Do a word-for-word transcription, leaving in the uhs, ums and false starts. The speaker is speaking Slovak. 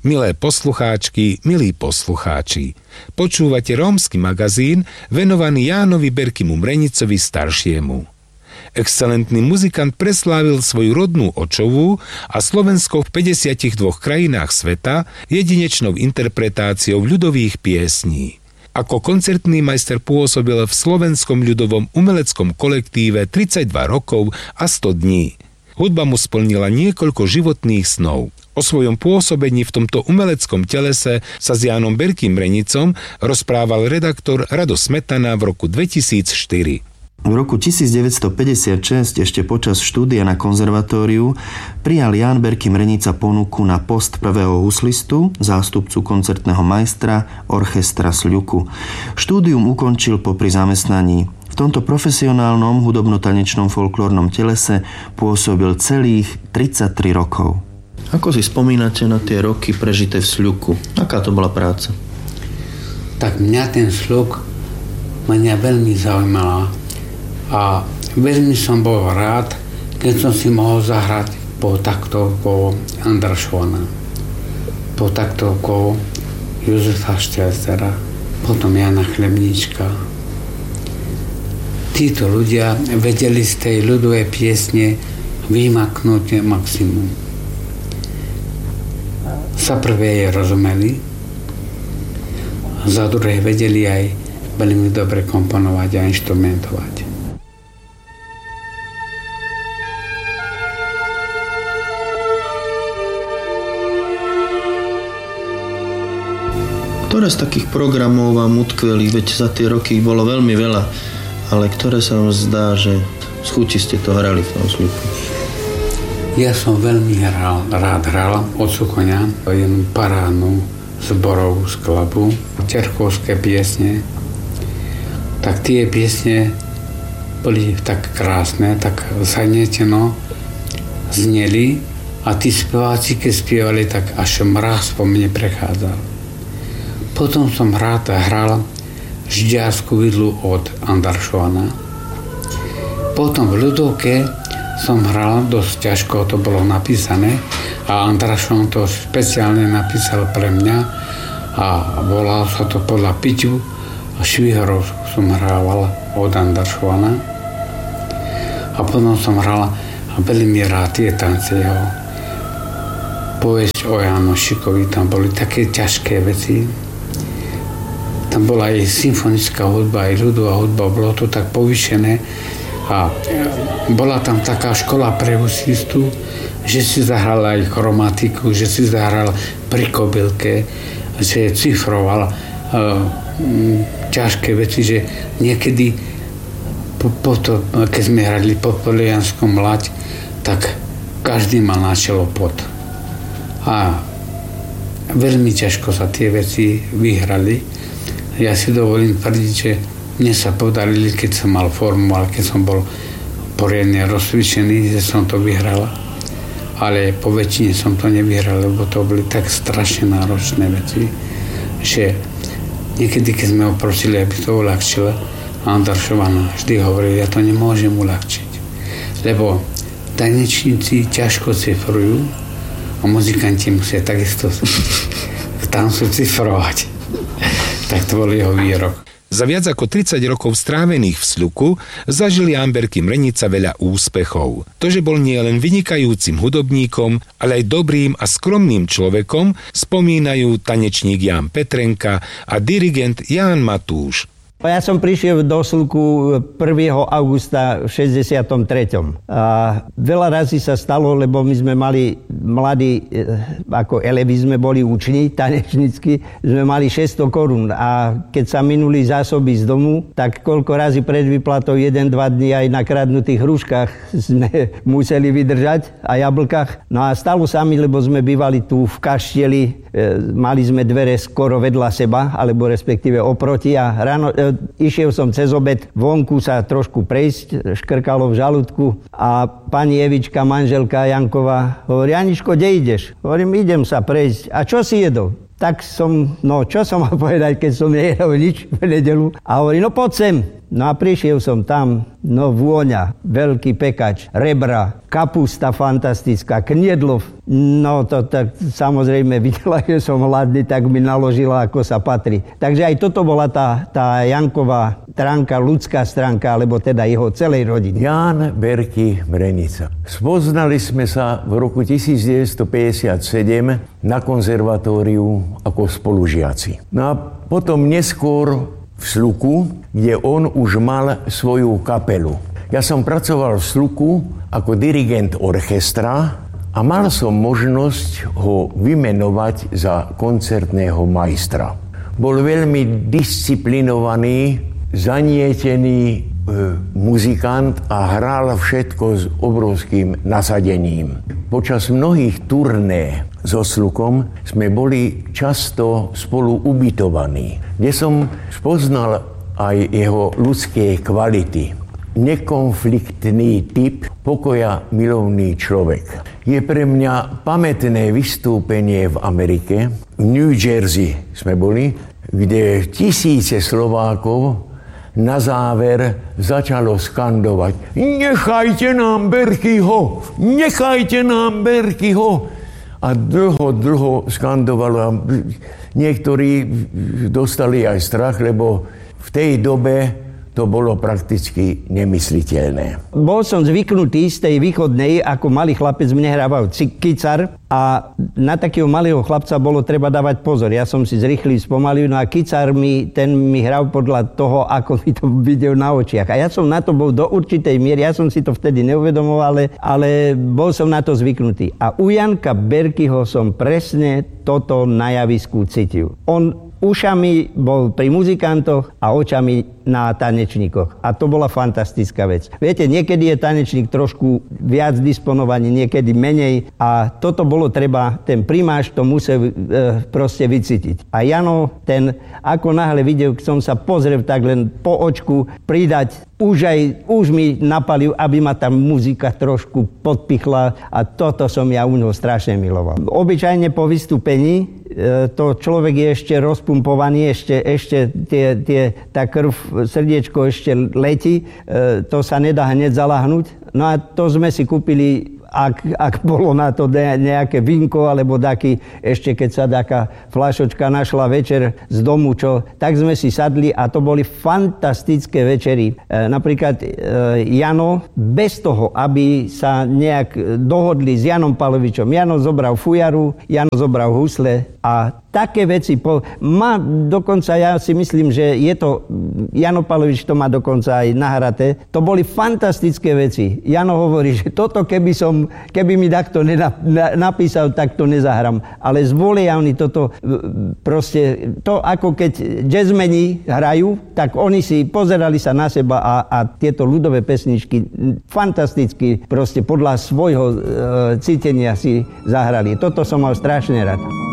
Milé poslucháčky, milí poslucháči, počúvate rómsky magazín venovaný Jánovi Berkimu Mrenicovi staršiemu. Excelentný muzikant preslávil svoju rodnú Očovu a Slovensko v päťdesiatich dvoch krajinách sveta jedinečnou interpretáciou ľudových piesní. Ako koncertný majster pôsobil v Slovenskom ľudovom umeleckom kolektíve tridsaťdva rokov a sto dní. Hudba mu splnila niekoľko životných snov. O svojom pôsobení v tomto umeleckom telese sa s Jánom Berkim Mrenicom rozprával redaktor Rado Smetana v roku dvetisícštyri. V roku devätnásťstopäťdesiatšesť, ešte počas štúdia na konzervatóriu, prijal Ján Berkim Mrenica ponuku na post prvého huslistu, zástupcu koncertného majstra orchestra Sľuku. Štúdium ukončil popri zamestnaní. V tomto profesionálnom hudobno-tanečnom folklórnom telese pôsobil celých tridsaťtri rokov. Ako si spomínate na tie roky prežité v Sľuku? Aká to bola práca? Tak mňa ten Sľuk mňa veľmi zaujímala a veľmi som bol rád, keď som si mohol zahrať po taktovkou Andrašovana, po taktovkou Jozefa Štelcera, potom Jana Chlebníčka. Títo ľudia vedeli z tej ľudovej piesne vymaknúť maximum. Za prvé je rozumeli, za druhé vedeli aj veľmi dobre komponovať a inštrumentovať. Ktoré z takých programov vám utkveli? Veď za tie roky bolo veľmi veľa, ale ktoré sa vám zdá, že z chuti ste to hrali v tom Sľuku? Ja som veľmi hral, rád hral od Sukoňa jednu parádnu zborovú skladbu, čerkovské piesne. Tak tie piesne boli tak krásne, tak zaneteno zneli a tí speváci, keď spievali, tak až mráz po mne prechádzal. Potom som rád hral Žďárskú vidlu od Andrašovana. Potom v ľudovke som hral, dosť ťažko to bolo napísané a Andrašovan to špeciálne napísal pre mňa a volal sa to podľa Piťu a Švihorov som hrával od Andrašovana a potom som hral a veľmi rád tie tance jeho. Povesť o Janošikovi, tam boli také ťažké veci. Tam bola aj symfonická hudba, aj ľudová hudba, bolo to tak povýšené. A bola tam taká škola pre husistu, že si zahral aj chromatiku, že si zahral pri kobylke, že cifroval uh, ťažké veci, že niekedy po, po to, keď sme hrali po Polianskom Lať, tak každý mal na čelo pot. A veľmi ťažko sa tie veci vyhrali. Ja si dovolím tvrdiť, že mne sa podarili, keď som mal formu, ale keď som bol poriadne rozcvičený, že som to vyhral. Ale po väčšine som to nevyhral, lebo to boli tak strašne náročné veci, že niekedy, keď sme ho prosili, aby to uľahčil, Andrašovan vždy hovoril, ja to nemôžem uľahčiť. Lebo tanečníci ťažko cifrujú a muzikanti musia takisto tam sú cifrovať. Tak to bol jeho výrok. Za viac ako tridsať rokov strávených v Sľuku zažil Ján Berkim Mrenica veľa úspechov. To, že bol nielen vynikajúcim hudobníkom, ale aj dobrým a skromným človekom, spomínajú tanečník Ján Petrenka a dirigent Ján Matúš. Ja som prišiel do Sľuku prvého augusta v šesťdesiatom treťom A veľa razy sa stalo, lebo my sme mali mladí, ako elevi sme boli uční, tanečnícky, sme mali šesťsto korún. A keď sa minuli zásoby z domu, tak koľko razy pred výplatou jeden dva dní aj na kradnutých hruškách sme museli vydržať a jablkách. No a stalo sa mi, lebo sme bývali tu v kaštieli, mali sme dvere skoro vedľa seba, alebo respektíve oproti a ráno išiel som cez obed vonku sa trošku prejsť, škrkalo v žalúdku a pani Evička, manželka Janková, hovorí, Janičko, kde ideš? Hovorím, idem sa prejsť. A čo si jedol? Tak som, no čo som mal povedať, keď som nejedol nič v nedeľu. A hovorí, no poď sem. No a prišiel som tam, no vôňa, veľký pekač, rebra, kapusta fantastická, kniedlov, No to tak samozrejme videla, že som hladný, tak mi naložila, ako sa patrí. Takže aj toto bola tá, tá Janková stránka, ľudská stránka, alebo teda jeho celej rodiny. Ján Berki Mrenica. Spoznali sme sa v roku devätnásťstopäťdesiatsedem na konzervatóriu ako spolužiaci. No a potom neskôr v Sluku, kde on už mal svoju kapelu. Ja som pracoval v Sluku ako dirigent orchestra a mal som možnosť ho vymenovať za koncertného majstra. Bol veľmi disciplinovaný, zanietený e, muzikant a hral všetko s obrovským nasadením. Počas mnohých turné so Slukom sme boli často spolu ubytovaní, kde som spoznal aj jeho ľudské kvality. Nekonfliktný typ, pokoja milovný človek. Je pre mňa pamätné vystúpenie v Amerike. V New Jersey sme boli, kde tisíce Slovákov na záver začalo skandovať: nechajte nám Berkiho, nechajte nám Berkiho. A dlho, dlho skandovalo. Niektorí dostali aj strach, lebo v tej dobe to bolo prakticky nemysliteľné. Bol som zvyknutý z tej východnej, ako malý chlapec mne hrával kicar a na takého malého chlapca bolo treba dávať pozor. Ja som si zrýchlil, spomalil, no a kicar mi, ten mi hral podľa toho, ako mi to videl na očiach. A ja som na to bol do určitej miery, ja som si to vtedy neuvedomoval, ale, ale bol som na to zvyknutý. A u Janka Berkiho som presne toto na javisku cítil. On ušami bol pri muzikantoch a očami na tanečníkoch. A to bola fantastická vec. Viete, niekedy je tanečník trošku viac disponovaný, niekedy menej a toto bolo treba, ten primáš to musel e, proste vycítiť. A Jano, ten, ako náhle videl, som sa pozrel tak len po očku pridať, už aj, už mi napalil, aby ma tá muzika trošku podpichla a toto som ja u neho strašne miloval. Obyčajne po vystúpení to človek je ešte rozpumpovaný, ešte, ešte tie, tie, tá krv, srdiečko ešte letí, to sa nedá hneď zalahnúť. No a to sme si kúpili, ak, ak bolo na to nejaké vínko, alebo taký, ešte keď sa taká fľašočka našla večer z domu, čo, tak sme si sadli a to boli fantastické večery. E, napríklad e, Jano, bez toho, aby sa nejak dohodli s Janom Palovičom. Jano zobral fujaru, Jano zobral husle a také veci, po, má dokonca, ja si myslím, že je to, Jano Palovič to má dokonca aj nahraté, to boli fantastické veci. Jano hovorí, že toto keby som, keby mi takto napísal, tak to nezahrám. Ale zvolia oni toto proste, to ako keď jazzmeni hrajú, tak oni si pozerali sa na seba a, a tieto ľudové pesničky fantasticky proste podľa svojho e, cítenia si zahrali. Toto som mal strašne rád.